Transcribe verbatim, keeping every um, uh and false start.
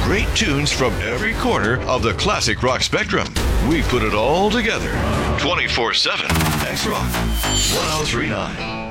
great tunes from every corner of the classic rock spectrum. We put it all together. twenty-four seven X Rock ten thirty-nine.